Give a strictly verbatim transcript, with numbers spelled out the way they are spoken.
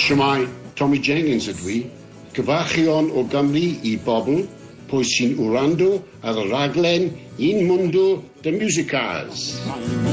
Shwmae, Tommy Jenkins ydw i, cyfarchion o Gymru i bobl, pwy sy'n wrando ar y raglen Un Mundo de Musicars.